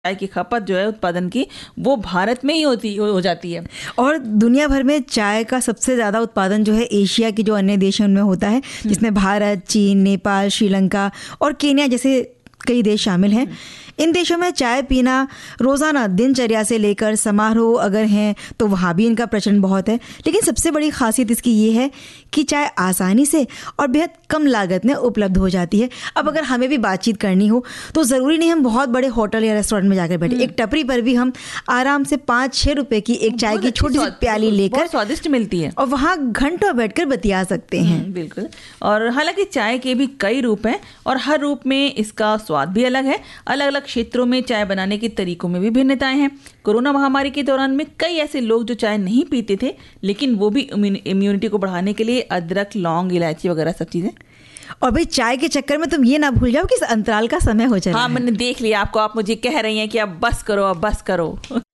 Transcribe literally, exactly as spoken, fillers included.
चाय की खपत जो है उत्पादन की वो भारत में ही होती हो जाती है। और दुनिया भर में चाय का सबसे ज़्यादा उत्पादन जो है एशिया के जो अन्य देश हैं उनमें होता है, जिसमें भारत, चीन, नेपाल, श्रीलंका और केन्या जैसे कई देश शामिल हैं। इन देशों में चाय पीना रोज़ाना दिनचर्या से लेकर समारोह अगर हैं तो वहाँ भी इनका प्रचलन बहुत है। लेकिन सबसे बड़ी खासियत इसकी ये है कि चाय आसानी से और बेहद कम लागत में उपलब्ध हो जाती है। अब अगर हमें भी बातचीत करनी हो तो ज़रूरी नहीं हम बहुत बड़े होटल या रेस्टोरेंट में जाकर बैठे, एक टपरी पर भी हम आराम से पाँच छः रुपए की एक चाय की छोटी सी प्याली लेकर स्वादिष्ट मिलती है और वहाँ घंटों बैठकर बतिया सकते हैं। बिल्कुल। और हालांकि चाय के भी कई रूप हैं और हर रूप में इसका स्वाद भी अलग है। अलग अलग क्षेत्रों में चाय बनाने के तरीकों में भी भिन्नताएं हैं। कोरोना महामारी के दौरान में कई ऐसे लोग जो चाय नहीं पीते थे, लेकिन वो भी इम्यूनिटी को बढ़ाने के लिए अदरक, लौंग, इलायची वगैरह सब चीजें। और भाई चाय के चक्कर में तुम ये ना भूल जाओ कि इस अंतराल का समय हो चला हाँ, है। मैंने देख लिया आपको, आप मुझे कह रही हैं कि अब बस करो, अब बस करो।